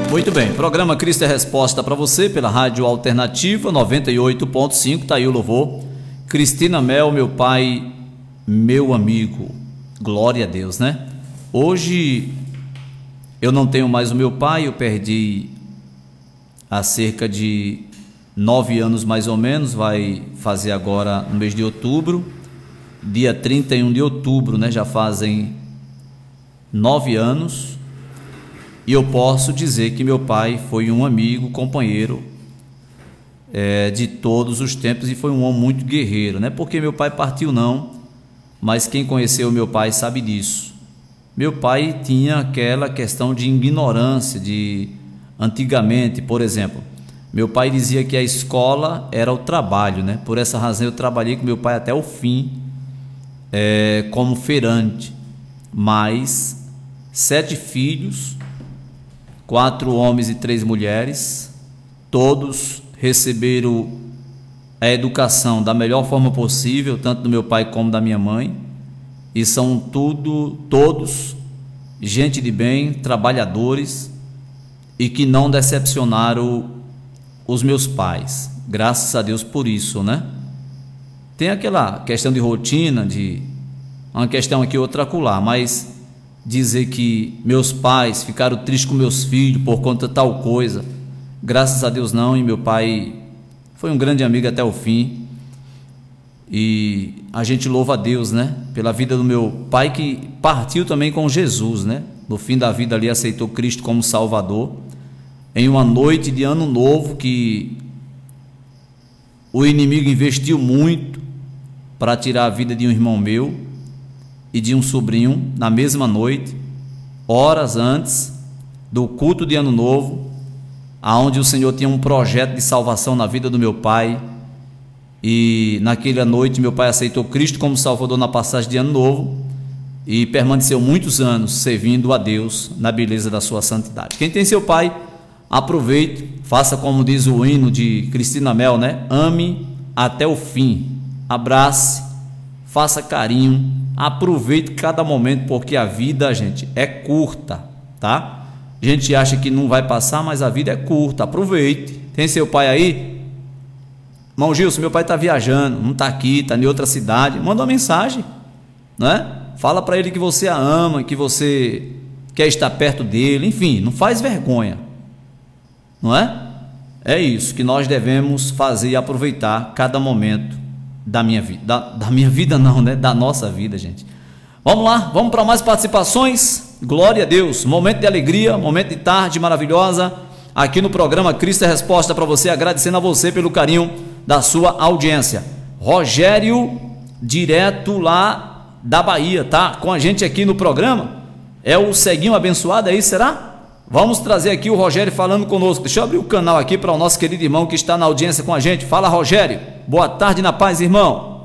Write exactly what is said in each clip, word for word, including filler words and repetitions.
Muito bem, programa Cristo é Resposta para você pela Rádio Alternativa noventa e oito ponto cinco, tá aí o louvor. Cristina Mel, meu pai, meu amigo, glória a Deus, né? Hoje eu não tenho mais o meu pai, eu perdi há cerca de nove anos mais ou menos, vai fazer agora no mês de outubro, dia trinta e um de outubro, né? Já fazem nove anos. E eu posso dizer que meu pai foi um amigo, companheiro é, de todos os tempos, e foi um homem muito guerreiro, não é porque meu pai partiu não, mas quem conheceu meu pai sabe disso. Meu pai tinha aquela questão de ignorância, de antigamente, por exemplo, meu pai dizia que a escola era o trabalho, né? Por essa razão eu trabalhei com meu pai até o fim, é, como feirante, mas sete filhos, quatro homens e três mulheres, todos receberam a educação da melhor forma possível, tanto do meu pai como da minha mãe, e são tudo, todos, gente de bem, trabalhadores, e que não decepcionaram os meus pais, graças a Deus por isso, né? Tem aquela questão de rotina, de uma questão aqui, outra acolá, mas dizer que meus pais ficaram tristes com meus filhos por conta de tal coisa, graças a Deus não, e meu pai foi um grande amigo até o fim, e a gente louva a Deus, né, pela vida do meu pai, que partiu também com Jesus, né, no fim da vida ali aceitou Cristo como Salvador, em uma noite de ano novo que o inimigo investiu muito para tirar a vida de um irmão meu e de um sobrinho, na mesma noite, horas antes do culto de ano novo, aonde o Senhor tinha um projeto de salvação na vida do meu pai, e naquela noite meu pai aceitou Cristo como Salvador na passagem de ano novo, e permaneceu muitos anos servindo a Deus na beleza da sua santidade. Quem tem seu pai, aproveite, faça como diz o hino de Cristina Mel, né? Ame até o fim, abrace, faça carinho, aproveite cada momento, porque a vida, gente, é curta, tá? A gente acha que não vai passar, mas a vida é curta, aproveite. Tem seu pai aí? Irmão Gilson, meu pai está viajando, não está aqui, está em outra cidade, manda uma mensagem, né? Fala para ele que você a ama, que você quer estar perto dele, enfim, não faz vergonha, não é? É isso que nós devemos fazer e aproveitar cada momento da minha vida, da, da minha vida não, né? Da nossa vida, gente. Vamos lá, vamos para mais participações. Glória a Deus, momento de alegria, momento de tarde maravilhosa, aqui no programa Cristo é Resposta para você, agradecendo a você pelo carinho da sua audiência. Rogério, direto lá da Bahia, tá com a gente aqui no programa, é o Ceguinho Abençoado, é isso, será? Vamos trazer aqui o Rogério falando conosco. Deixa eu abrir o canal aqui para o nosso querido irmão que está na audiência com a gente. Fala, Rogério. Boa tarde, na paz, irmão.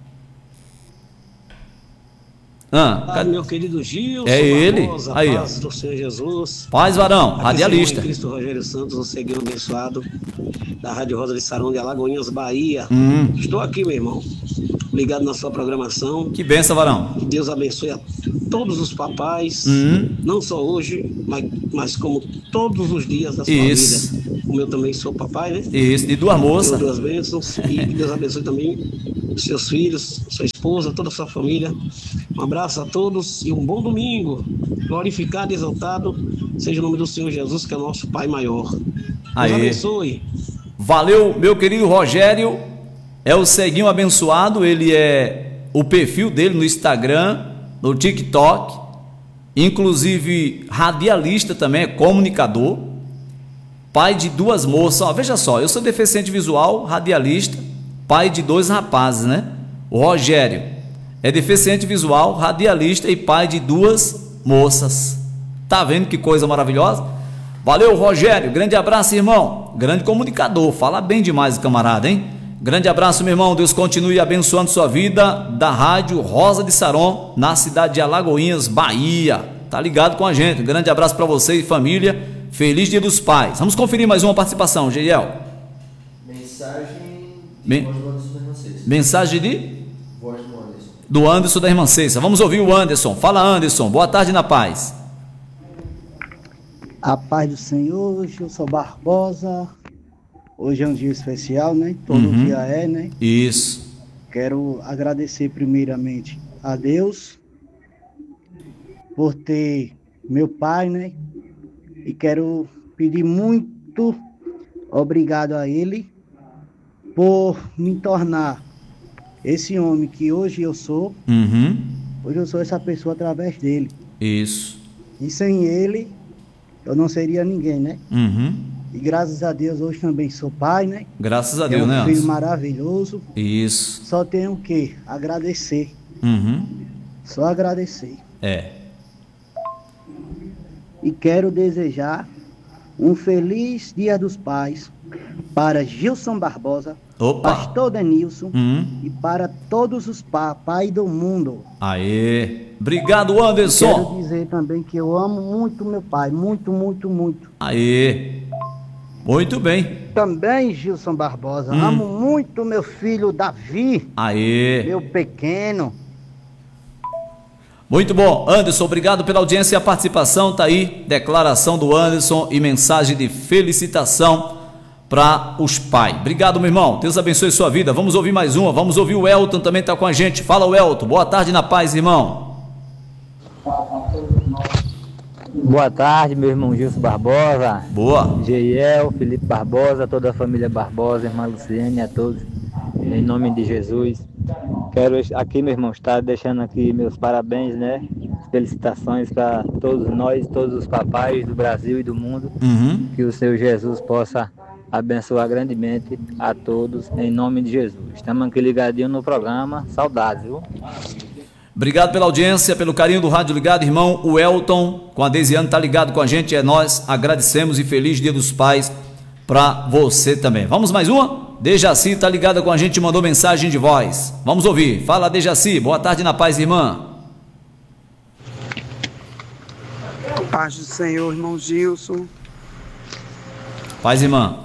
Ah, ah, meu querido Gilson, é ele. Barbosa, aí, paz ó. do Senhor Jesus. Paz, varão, aqui radialista. Cristo Rogério Santos, um Ceguinho Abençoado da Rádio Rosa de Sarão de Alagoinhas, Bahia. Hum. Estou aqui, meu irmão, ligado na sua programação. Que benção, varão. Que Deus abençoe a todos os papais, hum. não só hoje, mas, mas como todos os dias da sua Isso. vida. Como eu também sou papai, né? Isso, de duas moças. Duas bênçãos. E que Deus abençoe também os seus filhos, sua esposa, toda a sua família. Um abraço a todos e um bom domingo. Glorificado e exaltado seja o nome do Senhor Jesus, que é o nosso Pai maior. Deus Aê. abençoe. Valeu, meu querido Rogério. É o Ceguinho Abençoado. Ele é o perfil dele no Instagram, no TikTok, inclusive radialista também, é comunicador, pai de duas moças. Ó, veja só, eu sou deficiente visual, radialista, pai de dois rapazes, né? O Rogério é deficiente visual, radialista e pai de duas moças. Tá vendo que coisa maravilhosa? Valeu, Rogério, grande abraço, irmão. Grande comunicador, fala bem demais, camarada, hein? Grande abraço, meu irmão, Deus continue abençoando sua vida, da Rádio Rosa de Saron, na cidade de Alagoinhas, Bahia. Tá ligado com a gente? Grande abraço para você e família, feliz Dia dos Pais. Vamos conferir mais uma participação, Geiel. Mensagem de Men... voz do Anderson da Irmã Cessa. Mensagem de? Voz do Anderson. Do Anderson da Irmã Cessa. Vamos ouvir o Anderson. Fala, Anderson, boa tarde na paz. A paz do Senhor, eu sou Barbosa. Hoje é um dia especial, né? Todo Uhum. dia é, né? Isso. Quero agradecer primeiramente a Deus por ter meu pai, né? E quero pedir muito obrigado a ele por me tornar esse homem que hoje eu sou. Uhum. Hoje eu sou essa pessoa através dele. Isso. E sem ele, eu não seria ninguém, né? Uhum. E graças a Deus hoje também sou pai, né? Graças a Tenho Deus, um né, filho Anderson? maravilhoso. Isso. Só tenho o quê? Agradecer. Uhum. Só agradecer. É. E quero desejar um feliz Dia dos Pais para Gilson Barbosa, Opa. Pastor Denilson Uhum. e para todos os papai do mundo. Aê. Obrigado, Quero Anderson. dizer também que eu amo muito meu pai, muito, muito, muito. Aê. Muito bem. Também, Gilson Barbosa, Hum. amo muito meu filho Davi, Aê. meu pequeno. Muito bom. Anderson, obrigado pela audiência e a participação. Tá aí, declaração do Anderson e mensagem de felicitação para os pais. Obrigado, meu irmão. Deus abençoe sua vida. Vamos ouvir mais uma. Vamos ouvir o Elton, também tá com a gente. Fala, o Elton. Boa tarde, na paz, irmão. Boa tarde, meu irmão Gilson Barbosa. Boa. Geiel, Felipe Barbosa, toda a família Barbosa, irmã Luciene, a todos, em nome de Jesus. Quero aqui, meu irmão, estar deixando aqui meus parabéns, né? Felicitações para todos nós, todos os papais do Brasil e do mundo. Uhum. Que o Senhor Jesus possa abençoar grandemente a todos, em nome de Jesus. Estamos aqui ligadinhos no programa. Saudades, viu? Obrigado pela audiência, pelo carinho do rádio ligado, irmão. O Elton, com a Desiane, tá ligado com a gente. É nós, agradecemos e feliz Dia dos Pais para você também. Vamos mais uma? Dejaci tá ligada com a gente, mandou mensagem de voz. Vamos ouvir. Fala, Dejaci. Boa tarde, na paz, irmã. Paz do Senhor, irmão Gilson. Paz, irmã.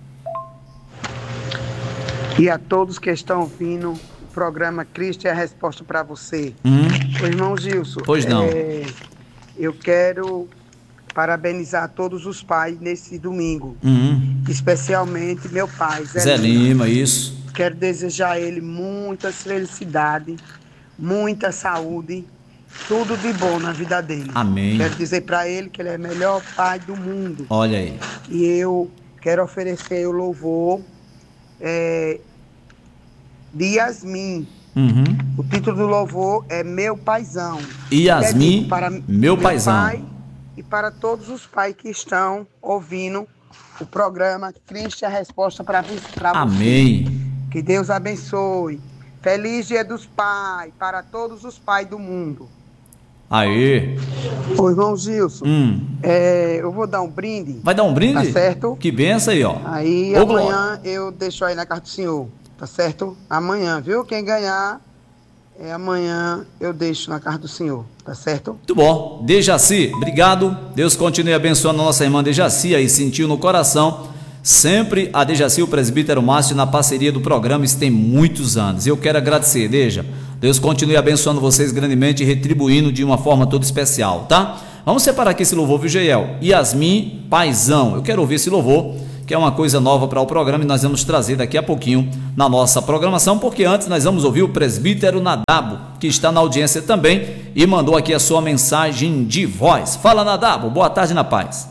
E a todos que estão ouvindo o programa Cristo é a Resposta para você. Uhum. O irmão Gilson. Pois não. É, eu quero parabenizar todos os pais nesse domingo. Uhum. Especialmente meu pai, Zé, Zé Lima. Lima, isso. Quero desejar a ele muita felicidade, muita saúde, tudo de bom na vida dele. Amém. Quero dizer para ele que ele é o melhor pai do mundo. Olha aí. E eu quero oferecer o louvor é, de Yasmin. Uhum. O título do louvor é Meu Paizão. Yasmin, Dedico para Meu Paizão. pai e para todos os pais que estão ouvindo o programa Cristo é a Resposta para você. Amém. Que Deus abençoe. Feliz Dia dos Pais para todos os pais do mundo. Aê. Ô, irmão Gilson, Hum. é, eu vou dar um brinde. Vai dar um brinde? Tá certo? Que benção aí, ó. Aí Ô, amanhã eu deixo aí na carta do senhor, tá certo? Amanhã, viu? Quem ganhar, é amanhã eu deixo na carta do senhor, tá certo? Muito bom. Dejaci, obrigado. Deus continue abençoando a nossa irmã Dejaci aí, sentiu no coração. Sempre a Dejaci, o presbítero Márcio, na parceria do programa, isso tem muitos anos. Eu quero agradecer, Deja. Deus continue abençoando vocês grandemente e retribuindo de uma forma toda especial, tá? Vamos separar aqui esse louvor, viu, Geiel? Yasmin Paizão. Eu quero ouvir esse louvor, que é uma coisa nova para o programa e nós vamos trazer daqui a pouquinho na nossa programação, porque antes nós vamos ouvir o presbítero Nadabo, que está na audiência também e mandou aqui a sua mensagem de voz. Fala, Nadabo, boa tarde na paz.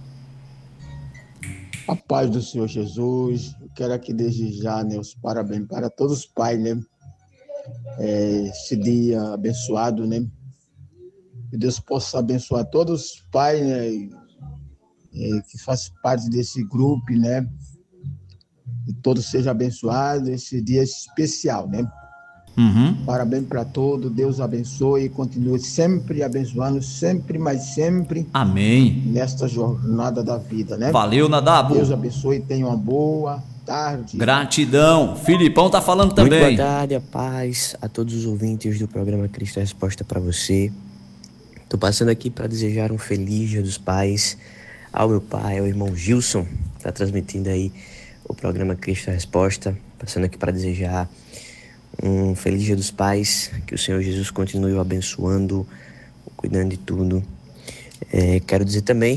A paz do Senhor Jesus. Eu quero aqui desejar, né, os parabéns para todos os pais, né? É, esse dia abençoado, né? Que Deus possa abençoar todos os pais, né? É, que fazem parte desse grupo, né? Que todos sejam abençoados. Esse dia especial, né? Uhum. Parabéns para todos. Deus abençoe e continue sempre abençoando, sempre, mas sempre. Amém. Nesta jornada da vida, né? Valeu, Nadabo. Deus abençoe e tenha uma boa tarde. Gratidão. Filipão tá falando também. Muito boa tarde, a paz a todos os ouvintes do programa Cristo é a Resposta para você. Tô passando aqui para desejar um feliz Dia dos Pais ao meu pai, ao irmão Gilson, que tá transmitindo aí o programa Cristo é a Resposta. Passando aqui para desejar um feliz Dia dos Pais, que o Senhor Jesus continue o abençoando, cuidando de tudo. É, quero dizer também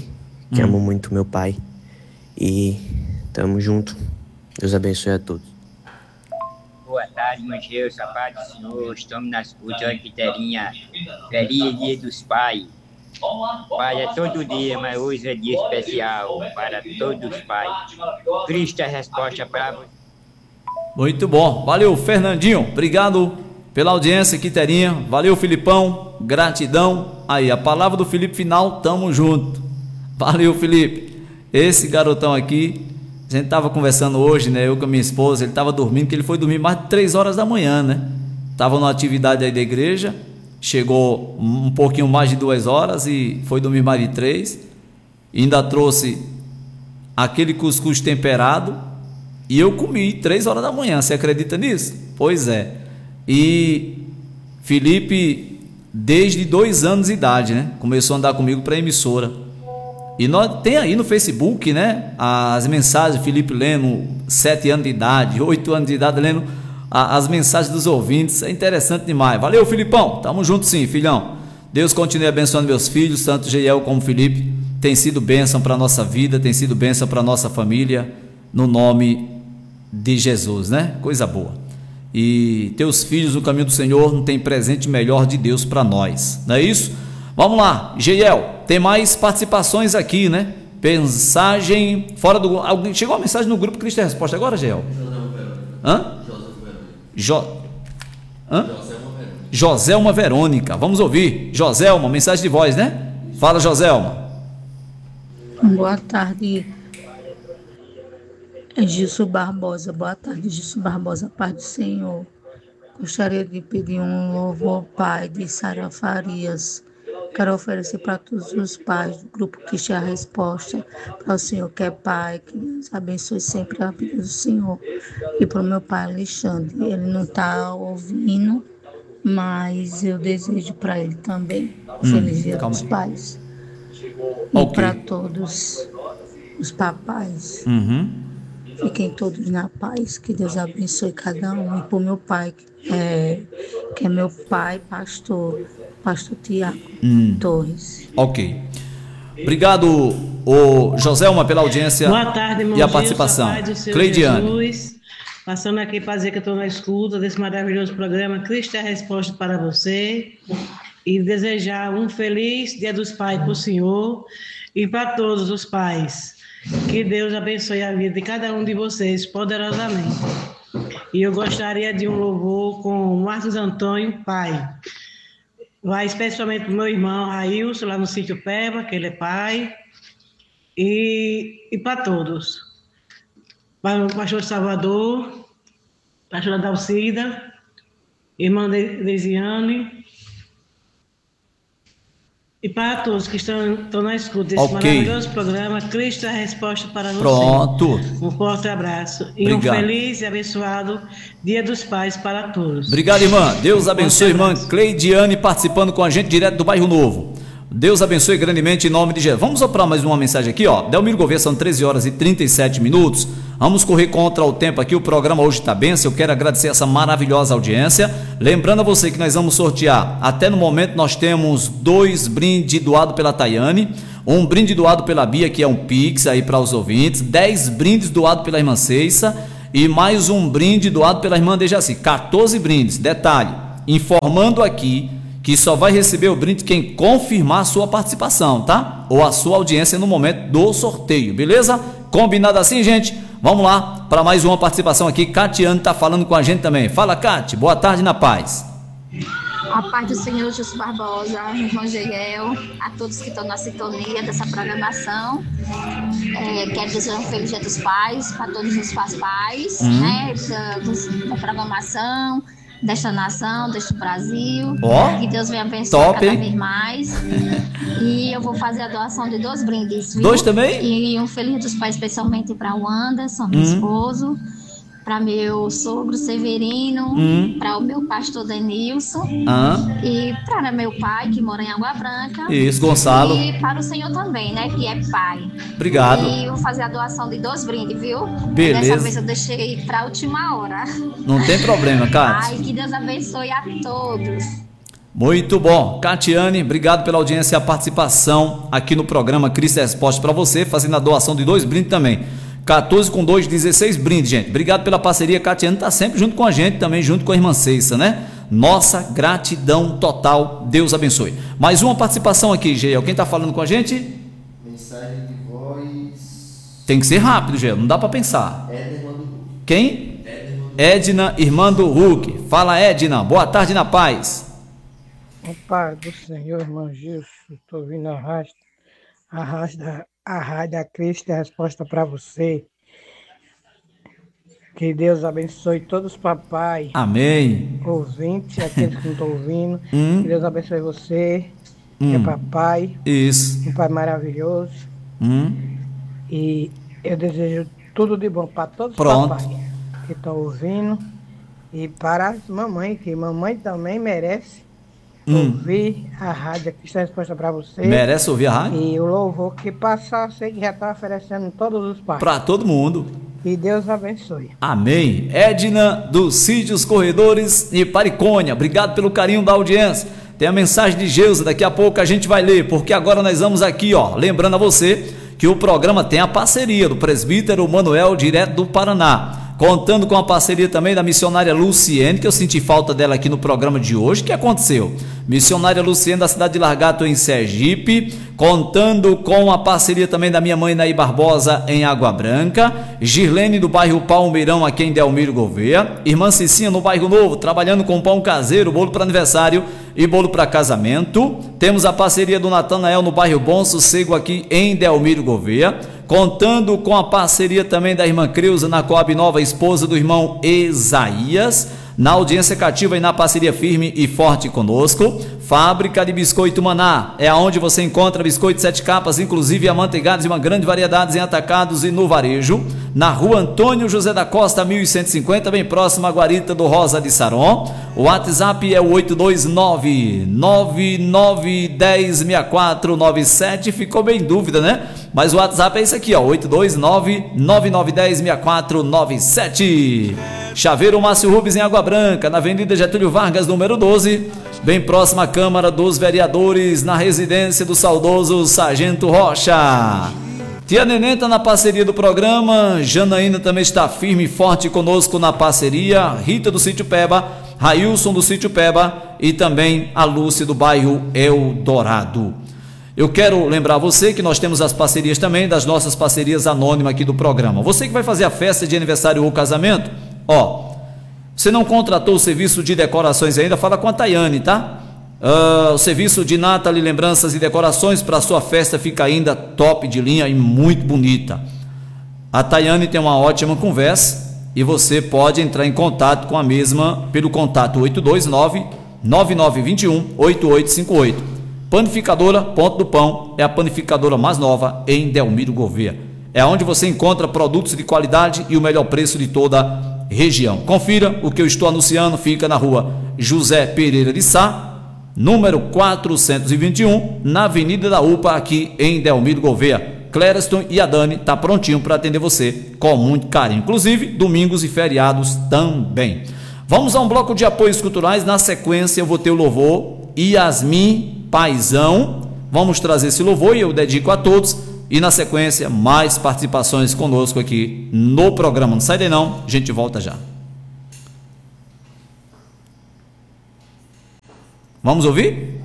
que Hum. amo muito meu pai. E tamo junto. Deus abençoe a todos. Boa tarde, Mancheus, a paz do Senhor, estamos na escuta, olha que terinha, feliz dia dos pais. Pai é todo dia, mas hoje é dia especial para todos os pais. Cristo é a resposta para você. Muito bom, valeu Fernandinho, obrigado pela audiência, Quiterinha, valeu Filipão, gratidão. Aí, a palavra do Felipe final, tamo junto. Valeu, Felipe. Esse garotão aqui, a gente tava conversando hoje, né, eu com a minha esposa, ele tava dormindo, que ele foi dormir mais de três horas da manhã, né, tava numa atividade aí da igreja, chegou um pouquinho mais de duas horas e foi dormir mais de três, ainda trouxe aquele cuscuz temperado e eu comi três horas da manhã, você acredita nisso? Pois é. E Felipe, desde dois anos de idade, né, começou a andar comigo para a emissora. E nós tem aí no Facebook, né, as mensagens, Felipe lendo, sete anos de idade, oito anos de idade, lendo a, as mensagens dos ouvintes, é interessante demais. Valeu, Filipão, tamo junto sim, filhão. Deus continue abençoando meus filhos, tanto Geiel como Felipe, tem sido bênção para a nossa vida, tem sido bênção para a nossa família, no nome de Jesus, né, coisa boa. E teus filhos no caminho do Senhor não tem presente melhor de Deus para nós, não é isso? Vamos lá, Geiel, tem mais participações aqui, né? Mensagem fora do... Alguém... Chegou uma mensagem no grupo Cristo é Resposta agora, Geiel? Hã? Jo... Hã? Joselma Verônica, vamos ouvir. Joselma, mensagem de voz, né? Fala, Joselma. Boa tarde, Gilson Barbosa. Boa tarde, Gilson Barbosa, paz do Senhor. Gostaria de pedir um louvor ao Pai de Sara Farias. Quero oferecer para todos os pais do grupo Cristo é a Resposta, para o Senhor que é Pai, que Deus abençoe sempre a vida do Senhor. E para o meu pai Alexandre, ele não está ouvindo, mas eu desejo para ele também. Hum, Feliz Dia calma dos aí. Pais. E Ok. para todos os papais. Uhum. Fiquem todos na paz, que Deus abençoe cada um. E por meu pai, é, que é meu pai, pastor, pastor Tiago Hum. Torres. Ok. Obrigado, o Joselma, pela audiência. Boa tarde, irmão e a Gilson, participação. a paz do Senhor Cleidiane. Jesus. Passando aqui para dizer que eu estou na escuta desse maravilhoso programa Cristo é a Resposta para você. E desejar um feliz Dia dos Pais para o Senhor e para todos os pais. Que Deus abençoe a vida de cada um de vocês poderosamente. E eu gostaria de um louvor com Marcos Antônio, pai. Vai especialmente para o meu irmão Railson, lá no sítio Peba, que ele é pai. E, e para todos. Para o pastor Salvador, pastora Dalcida, irmã De- Deisiane. E para todos que estão, estão na escuta desse Ok. maravilhoso programa, Cristo é a Resposta para você. Pronto. Um forte abraço e Obrigado. um feliz e abençoado Dia dos Pais para todos. Obrigado, irmã. Deus Um abençoe, forte irmã abraço. Cleidiane, participando com a gente direto do bairro Novo. Deus abençoe grandemente em nome de Jesus. Vamos soprar mais uma mensagem aqui, ó. Delmiro Gouveia, são treze horas e trinta e sete minutos. Vamos correr contra o tempo aqui. O programa hoje está benção. Eu quero agradecer essa maravilhosa audiência. Lembrando a você que nós vamos sortear. Até no momento nós temos dois brindes doados pela Tayane. Um brinde doado pela Bia, que é um Pix aí para os ouvintes. Dez brindes doados pela irmã Ceissa. E mais um brinde doado pela irmã Dejaci. quatorze brindes. Detalhe, informando aqui que só vai receber o brinde quem confirmar a sua participação, tá? Ou a sua audiência no momento do sorteio, beleza? Combinado assim, gente? Vamos lá para mais uma participação aqui. Catiane está falando com a gente também. Fala, Cati. Boa tarde, na paz. A paz do Senhor, Gilson Barbosa, irmão Geiel, a todos que estão na sintonia dessa programação. É, quero desejar um feliz Dia dos Pais para todos os pais, Hum. né, da, dos- da programação, desta nação, deste Brasil. Ó, que Deus venha abençoar top, cada hein? vez mais. E eu vou fazer a doação de dois brindes, viu? Dois também? E um feliz Dia dos Pais, especialmente para o Anderson, meu Hum. esposo, para meu sogro Severino, Hum. para o meu pastor Denilson. Ah, E para meu pai, que mora em Água Branca. Isso, Gonçalo. E para o senhor também, né, que é pai. Obrigado. E eu vou fazer a doação de dois brindes, viu? Beleza. Dessa vez eu deixei para a última hora. não tem problema, Cati. Ai, que Deus abençoe a todos. Muito bom. Catiane, obrigado pela audiência e a participação aqui no programa Cristo Resposta para você, fazendo a doação de dois brindes também. quatorze com dois, dezesseis brindes, gente. Obrigado pela parceria. Catiane está sempre junto com a gente, também junto com a irmã Ceissa, né? Nossa gratidão total. Deus abençoe. Mais uma participação aqui, Geiel. Quem está falando com a gente? Mensagem de voz. Tem que ser rápido, Geiel. Não dá para pensar. Edna, irmã do Hulk. Quem? Edna, irmã do Hulk. Fala, Edna. Boa tarde na paz. O Pai do Senhor, irmão Gilson, estou ouvindo a rádio, a rádio, da, a rádio da Cristo é a resposta para você. Que Deus abençoe todos os papais. Amém. Ouvintes, aqueles que não estão ouvindo. Hum. Que Deus abençoe você, hum. que é papai. Isso. Um pai maravilhoso. Hum. E eu desejo tudo de bom para todos Pronto. os papais que estão ouvindo. E para as mamães, que mamãe também merece. Hum. Ouvir a rádio aqui está resposta para você. Merece ouvir a rádio? E o louvor que passar, você que já está oferecendo todos os pais. Para todo mundo. E Deus abençoe. Amém. Edna dos Sítios Corredores e Paricônia, obrigado pelo carinho da audiência. Tem a mensagem de Geusa, daqui a pouco a gente vai ler, porque agora nós vamos aqui, ó, lembrando a você que o programa tem a parceria do presbítero Manuel, direto do Paraná. Contando com a parceria também da missionária Luciene, que eu senti falta dela aqui no programa de hoje. O que aconteceu? Missionária Luciene da cidade de Largato, em Sergipe. Contando com a parceria também da minha mãe Naí Barbosa, em Água Branca. Girlene do bairro Palmeirão, aqui em Delmiro Gouveia. Irmã Cicinha no bairro Novo, trabalhando com pão caseiro, bolo para aniversário e bolo para casamento. Temos a parceria do Natanael no bairro Bom Sossego, aqui em Delmiro Gouveia. Contando com a parceria também da irmã Creuza na Coab Nova, esposa do irmão Isaías, na audiência cativa e na parceria firme e forte conosco. Fábrica de Biscoito Maná, é aonde você encontra biscoito sete capas, inclusive amanteigados e uma grande variedade em atacados e no varejo, na rua Antônio José da Costa, mil cento e cinquenta, bem próximo à guarita do Rosa de Saron. O WhatsApp é o oito dois nove, nove nove um zero, seis quatro nove sete, ficou bem em dúvida, né? Mas o WhatsApp é esse aqui, ó, oito dois nove, nove nove um zero, seis quatro nove sete. Chaveiro Márcio Rubens, em Água Branca, na Avenida Getúlio Vargas, número doze, bem próximo à Câmara dos Vereadores, na residência do saudoso Sargento Rocha. Tia Nenê está na parceria do programa, Janaína também está firme e forte conosco na parceria, Rita do Sítio Peba, Railson do Sítio Peba e também a Lúcia do bairro Eldorado. Eu quero lembrar você que nós temos as parcerias também, das nossas parcerias anônimas aqui do programa. Você que vai fazer a festa de aniversário ou casamento, ó, você não contratou o serviço de decorações ainda, fala com a Tayane, tá? Uh, o serviço de Nathalie Lembranças e Decorações para sua festa fica ainda top de linha e muito bonita. A Tayane tem uma ótima conversa e você pode entrar em contato com a mesma pelo contato oito dois nove, nove nove dois um, oito oito cinco oito. Panificadora Ponto do Pão é a panificadora mais nova em Delmiro Gouveia. É onde você encontra produtos de qualidade e o melhor preço de toda a região. Confira o que eu estou anunciando, fica na rua José Pereira de Sá, número quatrocentos e vinte e um, na Avenida da U P A, aqui em Delmiro Gouveia. Clériston e a Dani tá prontinho para atender você com muito carinho, inclusive domingos e feriados também. Vamos a um bloco de apoios culturais. Na sequência eu vou ter o louvor Yasmin Paizão, vamos trazer esse louvor e eu dedico a todos. E na sequência, mais participações conosco aqui no programa. Não sai daí não, a gente volta já. Vamos ouvir?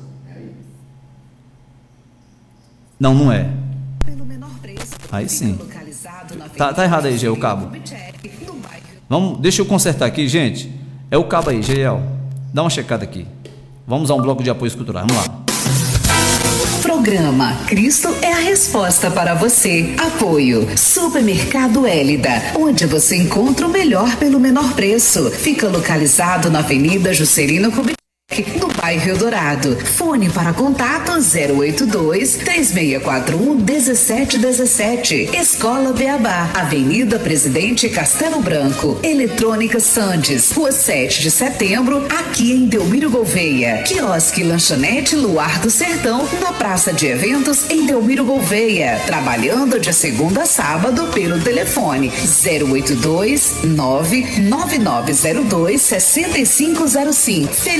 Não, não é. Aí sim. Tá, tá errado aí, Gê, o cabo. Vamos, deixa eu consertar aqui, gente. É o cabo aí, Geiel. Dá uma checada aqui. Vamos a um bloco de apoios culturais. Vamos lá. Programa Cristo é a resposta para você. Apoio Supermercado Hélida, onde você encontra o melhor pelo menor preço. Fica localizado na Avenida Juscelino Kubitschek, no bairro Eldorado. Fone para contato zero oito dois, três seis quatro um, um sete um sete. Escola Beabá, Avenida Presidente Castelo Branco. Eletrônica Sandes, Rua sete de setembro, aqui em Delmiro Gouveia. Quiosque Lanchonete Luar do Sertão, na Praça de Eventos, em Delmiro Gouveia. Trabalhando de segunda a sábado pelo telefone zero oito dois, nove nove nove zero dois, seis cinco zero cinco. Felipe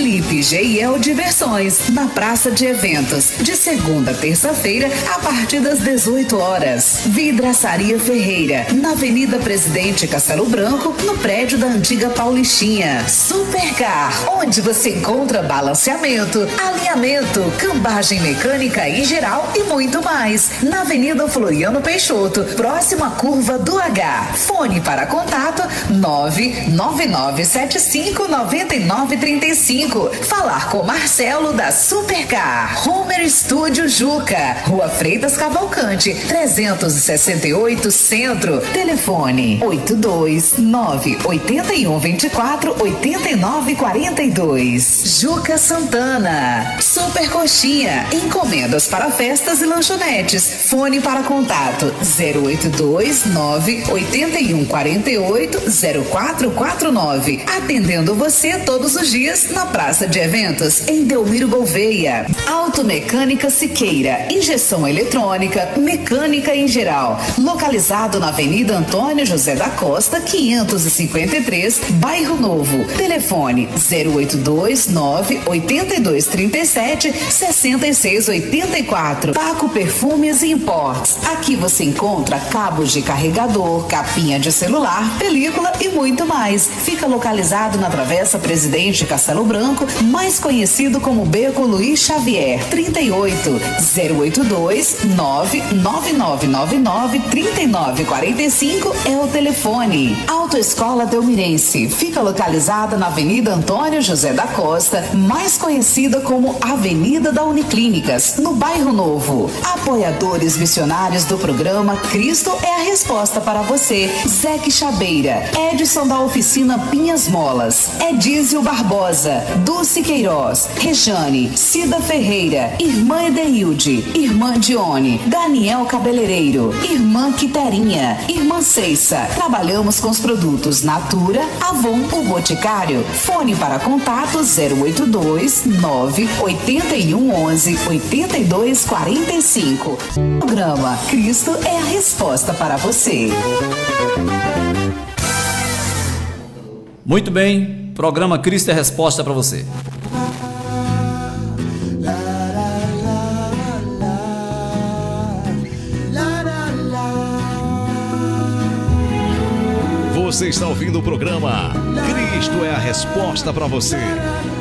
G I El Diversões, na Praça de Eventos, de segunda a terça-feira, a partir das dezoito horas. Vidraçaria Ferreira, na Avenida Presidente Castelo Branco, no prédio da antiga Paulistinha. Supercar, onde você encontra balanceamento, alinhamento, cambagem mecânica em geral e muito mais. Na Avenida Floriano Peixoto, próxima à curva do H. Fone para contato nove nove nove sete cinco nove nove três cinco. Falar com Marcelo da Supercar. Homer Studio Juca, Rua Freitas Cavalcante, trezentos e sessenta e oito Centro. Telefone oito dois nove oito um dois quatro oito nove quatro dois. Juca Santana. Super Coxinha, encomendas para festas e lanchonetes. Fone para contato zero oito dois nove oito um quatro oito zero quatro quatro nove. Atendendo você todos os dias na Praça de Eventos, em Delmiro Gouveia. Automecânica Siqueira, injeção eletrônica, mecânica em geral. Localizado na Avenida Antônio José da Costa, quinhentos e cinquenta e três, Bairro Novo. Telefone zero oito dois nove oito dois três sete seis seis oito quatro. Paco Perfumes e Imports. Aqui você encontra cabos de carregador, capinha de celular, película e muito mais. Fica localizado na Travessa Presidente Castelo Branco, mais conhecido como Beco Luiz Xavier. trinta e oito zero oito dois nove nove nove nove nove três nove quatro cinco é o telefone. Autoescola Delmirense fica localizada na Avenida Antônio José da Costa, mais conhecida como Avenida da Uniclínicas, no Bairro Novo. Apoiadores missionários do programa Cristo é a Resposta para você. Zeque Chabeira, Edson da Oficina Pinhas Molas, Edísio Barbosa, Dulce Queiroz, Rejane, Cida Ferreira, Irmã Edeilde, Irmã Dione, Daniel Cabeleireiro, Irmã Quiterinha, Irmã Ceissa. Trabalhamos com os produtos Natura, Avon, o Boticário. Fone para contato zero oito dois nove oito um onze oito dois quatro cinco. Programa Cristo é a Resposta para você. Muito bem, programa Cristo é a Resposta para você. Você está ouvindo o programa Cristo é a Resposta para você.